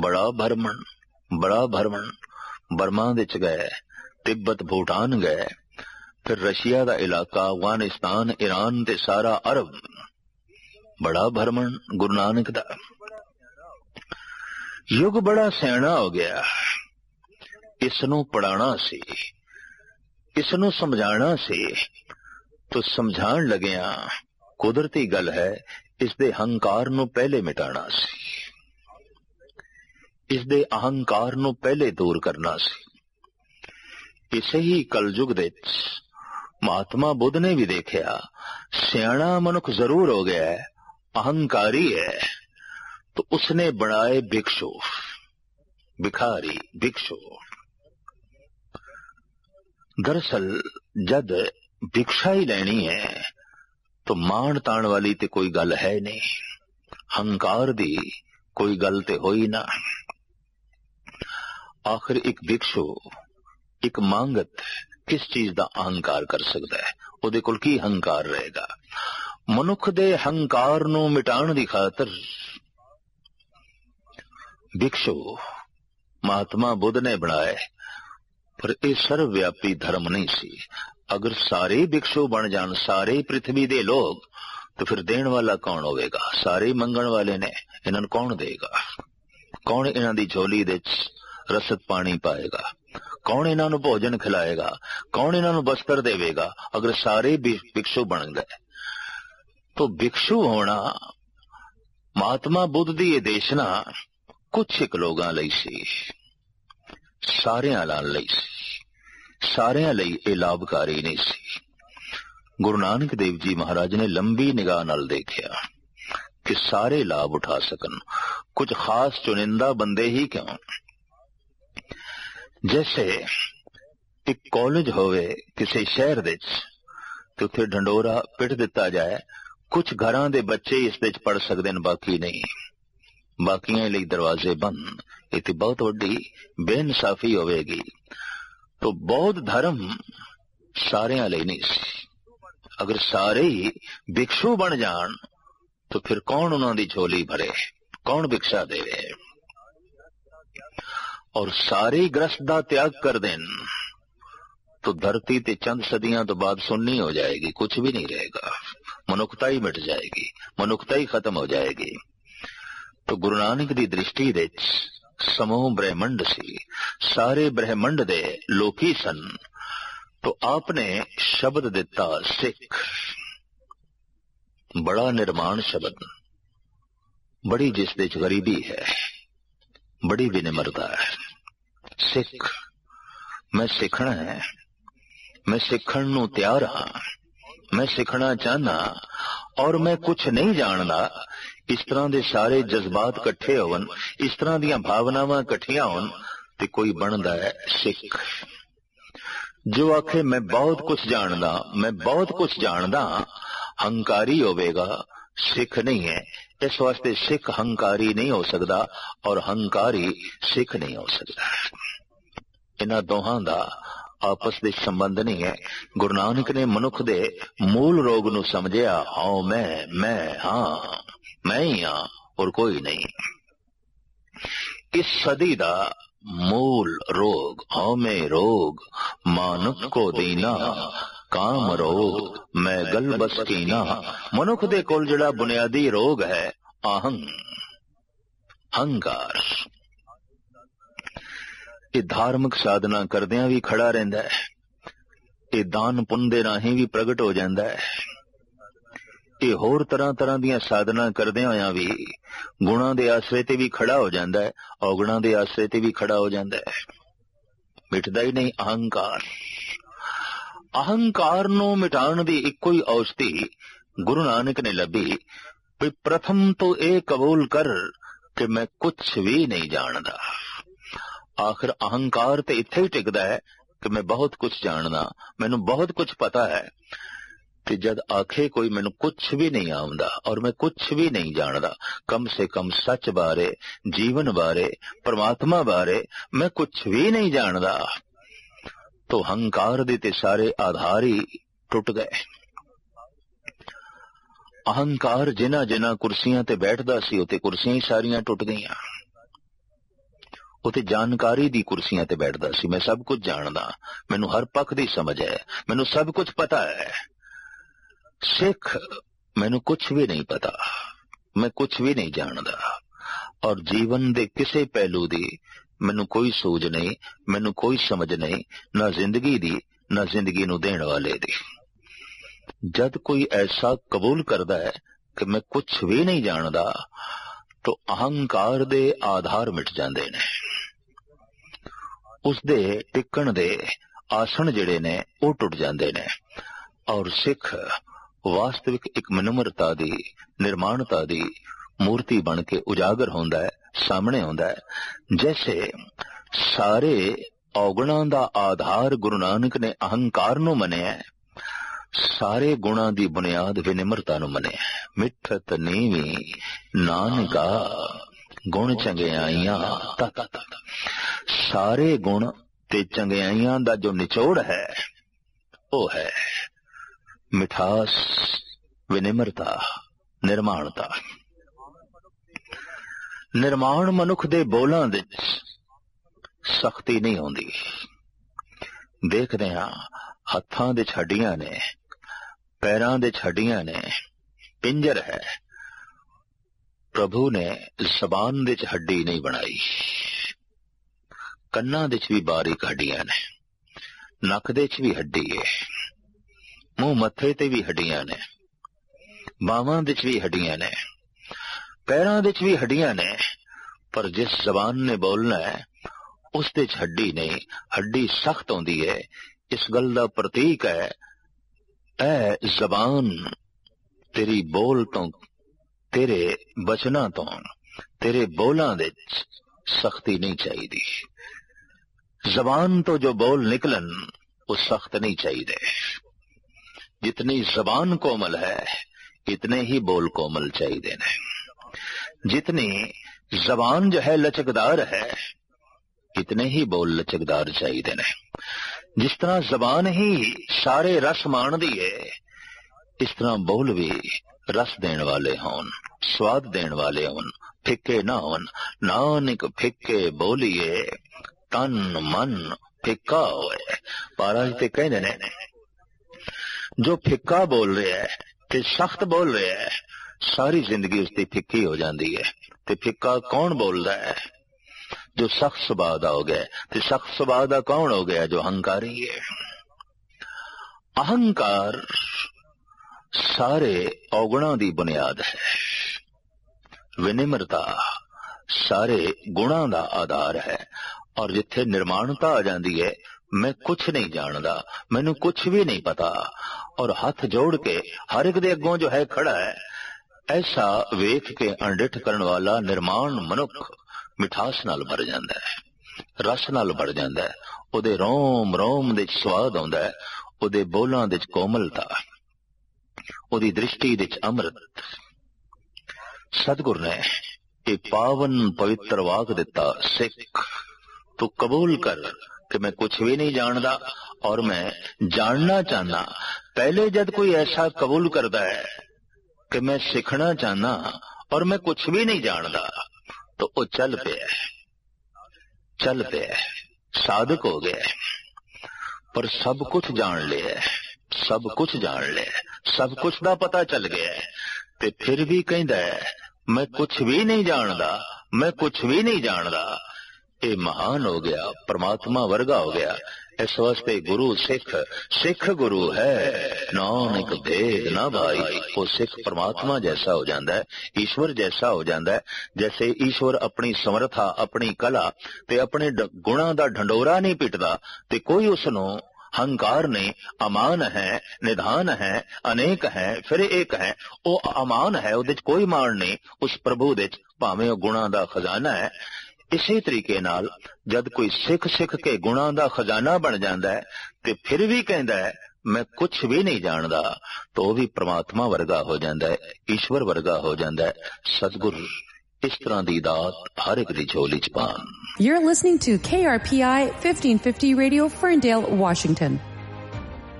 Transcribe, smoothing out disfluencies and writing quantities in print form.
बड़ा भरमन बर्मा विच गए, तिब्बत भूटान गए, फिर रशिया दा इलाका, अफगानिस्तान, ईरान ते सारा अरब। बड़ा भरमन गुरु नानक दा। युग बड़ा सियाणा हो गया, इसनू पढ़ाना सी, इसनू समझाना सी, तो समझाण लगिया कुदरती गल है, इसदे हंकार नू पहले मिटाना सी, इसदे अहंकार नू पहले दूर करना सी। इसे ही कलयुग दे महात्मा बुद्ध ने भी देखा, सियाणा मनुख जरूर हो गया है, अहंकारी है, तो उसने बनाए भिक्षु, भिखारी, भिक्षु। दरअसल जद भिक्षा ही लेनी है तो मान ताण वाली ते कोई गल है नहीं, हंकार दी कोई गल ते होई ना। आखिर एक भिक्षु, एक मांगत किस चीज दा अहंकार कर सकता है? उहदे कोल की हंकार रहेगा? मनुख दे हंकार नू मिटाण दी खातर भिक्षु महात्मा बुद्ध ने बनाए, पर यह सर्वव्यापी धर्म नहीं सी। अगर सारे भिक्षु बन जान, सारे पृथ्वी दे लोग, तो फिर देण वाला कौन होवेगा? सारे मंगण वाले ने, इन्हां कौन देगा? कौन इन्हां दी झोली दे रसद पानी पाएगा? कौन इन्हां नू भोजन खिलाएगा? कौन इन्हां नू बस्तर देवेगा? अगर सारे भिक्षु बन गए, तो भिक्षु होना महात्मा बुद्ध दी ये देशना कुछ एक लोगां लई सी, सारियां लई सी, सारियां लई ये लाभकारी नहीं सी। गुरु नानक देव जी महाराज ने लंबी निगाह नाल देखा कि सारे लाभ उठा सकन, कुछ खास चुनिंदा बंदे ही क्यों। जैसे एक कॉलेज होवे किसी शहर दे ते उत्थे ढंडोरा पिट दिता जाए, कुछ घरां दे बच्चे इस दे पढ़ सकदे न, बाकी नहीं, बाकियां लई दरवाजे बंद। इतनी बहुत वड्डी बेइंसाफी होवेगी। तो बौद्ध धर्म सारियां लई नहीं सी। अगर सारे ही भिक्षु बन जान, तो फिर कौन उन्हां दी झोली भरे, कौन भिक्षा देवे? और सारे ग्रस्त दा त्याग कर देन, तो धरती ते चंद सदियां तो बाद सुन्नी हो जाएगी, कुछ भी नहीं रहेगा, मनुखता ही मिट जाएगी, मनुखता ही खत्म हो जाएगी। तो गुरु नानक दी दृष्टि दे समूह ब्रह्मंड सी, सारे ब्रह्मंड दे लोकी सन। तो आपने शब्द दिता सिख, बड़ा निर्माण शब्द, बड़ी जिस दे गरीबी है, बड़ी विनम्रता है। सिख, मैं सीखना है, मैं सीखण नू तैयार हाँ, मैं सीखना चाहना, और मैं कुछ नहीं जानदा। इस तरह दे सारे जज्बात इकट्ठे होवन, इस तरह दीयां भावनावां इकट्ठियां होन, ते कोई बनदा है सिख। जो आखे मैं बहुत कुछ जानदा, मैं बहुत कुछ जानदा, हंकारी होवेगा, सिख नहीं है। इस वास्ते सिख हंकारी नहीं हो सकता और हंकारी सिख नहीं हो सकता। इन्हां दोहां दा आपस दे संबंध नहीं है। गुरु नानक ने मनुख दे मूल रोग नू समझिया, हाँ मैं हाँ, मैं ही हाँ और कोई नहीं। इस सदी दा मूल रोग हौमे रोग, मानुख को दीना काम रोग, मैं गल बस कीना। मनुख दे कोल जिहड़ा बुनियादी रोग है अहंकार, ये धार्मिक साधना करदियां भी खड़ा रहिंदा है, ये दान पुण्य दे राहीं भी प्रगट हो जांदा है, ये होर तरह तरह दियां साधना करदियां होयां भी गुणां दे आसरे ते भी खड़ा हो जांदा है, अवगुणां दे आसरे ते भी खड़ा हो जांदा है। मिटदा ही नहीं अहंकार। अहंकार नू मिटाण दी इक्को ही औषधि गुरु नानक ने लभी भी प्रथम तो ये कबूल कर कि मैं कुछ भी नहीं जानदा। आखिर अहंकार ते इत्थे ही टिकदा है कि मैं बहुत कुछ जानदा, मैनू बहुत कुछ पता है। कि जद आखे कोई मैनू कुछ भी नहीं आउंदा और मैं कुछ भी नहीं जानदा, कम से कम सच बारे, जीवन बारे, परमात्मा बारे मैं कुछ भी नहीं जानदा, तो अहंकार दे ते सारे आधार ही टुट गए। अहंकार जिन्हां जिन्हां कुर्सियां ते बैठदा सी, उते कुर्सियां ही सारियां टुट गईयां। ਉੱਥੇ ਜਾਣਕਾਰੀ ਦੀ ਕੁਰਸੀਆਂ ਤੇ ਬੈਠਦਾ ਸੀ। ਮੈਂ ਸਭ ਕੁਝ ਜਾਣਦਾ, ਮੈਨੂੰ ਹਰ ਪੱਖ ਦੀ ਸਮਝ ਹੈ, ਮੈਨੂੰ ਸਭ ਕੁਝ ਪਤਾ ਹੈ। ਸਿੱਖ ਮੈਨੂੰ ਕੁਝ ਵੀ ਨਹੀਂ ਪਤਾ, ਮੈਂ ਕੁਝ ਵੀ ਨਹੀਂ ਜਾਣਦਾ, ਔਰ ਜੀਵਨ ਦੇ ਕਿਸੇ ਪਹਿਲੂ ਦੀ ਮੈਨੂੰ ਕੋਈ ਸੂਝ ਨਹੀਂ, ਮੈਨੂੰ ਕੋਈ ਸਮਝ ਨਹੀਂ, ਨਾ ਜ਼ਿੰਦਗੀ ਦੀ ਨਾ ਜ਼ਿੰਦਗੀ ਨੂੰ ਦੇਣ ਵਾਲੇ ਦੀ। ਜਦ ਕੋਈ ਐਸਾ ਕਬੂਲ ਕਰਦਾ ਹੈ ਕਿ ਮੈਂ ਕੁਝ ਵੀ ਨਹੀਂ ਜਾਣਦਾ, ਤਾਂ ਅਹੰਕਾਰ ਦੇ ਆਧਾਰ ਮਿਟ ਜਾਂਦੇ ਨੇ, ਉਸਦੇ ਟਿਕਣ ਦੇ ਆਸਣ ਜਿਹੜੇ ਨੇ ਉਹ ਟੁੱਟ ਜਾਂਦੇ ਨੇ, ਔਰ ਸਿੱਖ ਵਾਸਤਵਿਕ ਇੱਕ ਮਨੁਮਰਤਾ ਦੀ, ਨਿਰਮਾਣਤਾ ਦੀ ਮੂਰਤੀ ਬਣ ਕੇ ਉਜਾਗਰ ਹੁੰਦਾ ਹੈ, ਸਾਹਮਣੇ ਆਉਂਦਾ ਹੈ। ਜੈਸੇ ਸਾਰੇ ਔਗੁਣਾਂ ਦਾ ਆਧਾਰ ਗੁਰੂ ਨਾਨਕ ਨੇ ਅਹੰਕਾਰ ਨੂੰ ਮੰਨਿਆ, ਸਾਰੇ ਗੁਣਾਂ ਦੀ ਬੁਨਿਆਦ ਵਿਨਿਮਰਤਾ ਨੂੰ ਮੰਨਿਆ। ਮਿੱਠਤ ਨੀਵੀਂ ਨਾਨਕਾ ਗੁਣ ਚੰਗਿਆਈਆਂ ਤਤ, ਸਾਰੇ ਗੁਣ ਤੇ ਚੰਗਿਆਈਆਂ ਦਾ ਜੋ ਨਿਚੋੜ ਹੈ ਉਹ ਹੈ ਮਿਠਾਸ, ਵਿਨਿਮਰਤਾ, ਨਿਰਮਾਣਤਾ। ਨਿਰਮਾਣ ਮਨੁੱਖ ਦੇ ਬੋਲਾਂ ਵਿੱਚ ਸਖਤੀ ਨਹੀਂ ਆਉਂਦੀ। ਦੇਖਦੇ ਹਾਂ ਹੱਥਾਂ ਦੇ ਹੱਡੀਆਂ ਨੇ, ਪੈਰਾਂ ਦੇ ਹੱਡੀਆਂ ਨੇ, ਪਿੰਜਰ ਹੈ। ਪ੍ਰਭੂ ਨੇ ਜ਼ਬਾਨ ਦੇ ਹੱਡੀ ਨਹੀਂ ਬਣਾਈ। ਕੰਨਾਂ ਦੇ ਵੀ ਬਾਰੀਕ ਹੱਡੀਆਂ ਨੇ, ਨੱਕ ਦੇ ਵੀ ਹੱਡੀ ਹੈ, ਮੂੰਹ ਮੱਥੇ ਤੇ ਵੀ ਹੱਡੀਆਂ ਨੇ, ਬਾਹਾਂ ਦੇ ਵੀ ਹੱਡੀਆਂ ਨੇ, ਪੈਰਾਂ ਦੇ ਵੀ ਹੱਡੀਆਂ ਨੇ, ਪਰ ਜਿਸ ਜ਼ਬਾਨ ਨੇ ਬੋਲਣਾ ਹੈ ਉਸ ਦੇ ਹੱਡੀ ਨਹੀਂ, ਹੱਡੀ ਸਖਤ ਹੁੰਦੀ ਹੈ। ਇਸ ਗੱਲ ਦਾ ਪ੍ਰਤੀਕ ਹੈ ਐ ਜ਼ਬਾਨ ਤੇਰੀ ਬੋਲ ਤੋਂ, ਤੇਰੇ ਬਚਨਾਂ ਤੋਂ, ਤੇਰੇ ਬੋਲਾਂ ਦੇ ਸਖਤੀ ਨਹੀਂ ਚਾਹੀਦੀ। ਜ਼ਬਾਨ ਤੋਂ ਜੋ ਬੋਲ ਨਿਕਲਣ ਉਹ ਸਖਤ ਨਹੀਂ ਚਾਹੀਦੇ। जितनी जबान कोमल है इतने ही बोल कोमल चाहिए ने। जितनी जबान जो है लचकदार है इतने ही बोल लचकदार चाहिए ने। जिस तरह जबान ही सारे रस माणदी है इस तरह बोल भी रस देने वाले होन, स्वाद देने वाले होन, फिक्के ना होन। नानक फिक्के बोलिए तन मन फिक्का होए। महाराज ते कहते ने जो फिक्का बोल रहा है ते सख्त बोल रहा है सारी जिंदगी उसकी फिक्की हो जाती है। ते फिक्का कौन बोलता है? जो सख्त सुभाव दा हो गया। ते सख्त सुभाव दा कौन हो गया? जो अहंकारी है। अहंकार सारे अवगुणों की बुनियाद है। विनिम्रता सारे गुणों का आधार है। और जिथे निर्माणता आ जाती है मैं कुछ नहीं जानता, मैनू कुछ भी नहीं पता, और हाथ जोड़ के हर एक दे अगों जो है खड़ा है, ऐसा वेख के अणडिठ करने वाला निर्माण मनुख मिठास नाल भर जाता है, रस नाल भर जाता है। उहदे रोम रोम दे स्वाद आउंदा है, उहदे बोलां दे कोमलता, उहदी दृष्टि दे अमृत। सतगुर ने ये पावन पवित्र वाक दिता, सिख तू कबूल कर कि मैं कुछ भी नहीं जानता और मैं जानना चाहना। पहले जब कोई ऐसा कबूल करता है कि मैं सीखना चाहना और मैं कुछ भी नहीं जानता तो वो चल पे साधक हो गया। पर सब कुछ जान लिया, सब कुछ जान लिया, सब कुछ का पता चल गया है ते फिर भी कहता है मैं कुछ भी नहीं जानता, मैं कुछ भी नहीं जानता। ये महान हो गया, परमात्मा वर्गा हो गया। इस वास्ते गुरु सिख गुरु है, नानक भेद ना भाई। वो सिख परमात्मा जैसा हो जाता है, ईश्वर जैसा हो जाता है। जैसे ईश्वर अपनी समर्था, अपनी कला ते अपने गुणा दा ढंडोरा नहीं पिटदा ते कोई उसनों हंकार नहीं। अमान है, निधान है, अनेक है, फिर एक है। वो अमान है, उहदे च कोई मान नहीं। उस प्रभु दे भावें वो गुणा दा खजाना है। इसी तरीके नाल जब कोई सिख के गुणा दा खजाना बन जाता है ते फिर भी कहता है मैं कुछ भी नहीं जानता तो भी परमात्मा वर्गा हो जाता है, ईश्वर वर्गा हो जाता है। सतगुर इस तरह दी दात हर एक दी झोली च पान। You're listening to KRPI 1550 Radio, Ferndale, Washington.